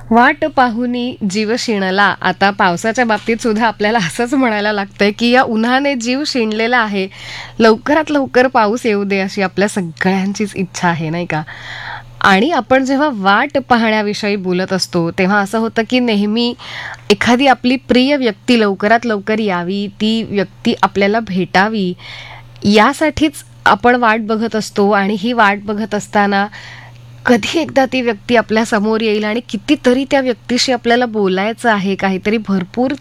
वाट पाहुनी जीव शिणला. आता पावसाच्या बाबतीत सुद्धा आपल्याला असंच म्हणायला लागतंय, की या उन्हाने जीव शिणलेला आहे. लवकरात लवकर पाऊस येऊ दे अशी आपल्या सगळ्यांचीच इच्छा आहे, नाही का? आणि आपण जेव्हा वाट पाहण्याविषयी बोलत असतो, तेव्हा असं होतं, की नेहमी एखादी आपली प्रिय व्यक्ती लवकरात लवकर यावी, ती व्यक्ती आपल्याला भेटावी, यासाठीच आपण वाट बघत असतो. आणि ही वाट बघत असताना कधी एकदा ती व्यक्ती आपल्या समोर येईल आणि कितीतरी त्या व्यक्तीशी आपल्याला बोलायचं आहे, काहीतरी भरपूर